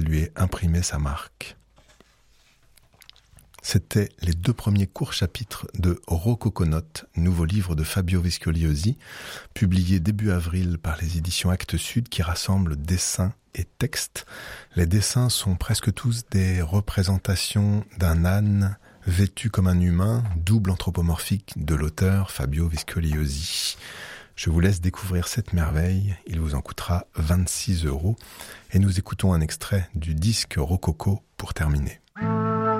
qu'elle lui ait imprimé sa marque. C'étaient les 2 premiers courts chapitres de Rococonote, nouveau livre de Fabio Viscogliosi, publié début avril par les éditions Actes Sud, qui rassemble dessins et textes. Les dessins sont presque tous des représentations d'un âne vêtu comme un humain, double anthropomorphique de l'auteur Fabio Viscogliosi. Je vous laisse découvrir cette merveille, il vous en coûtera 26 € et nous écoutons un extrait du disque Rococo pour terminer.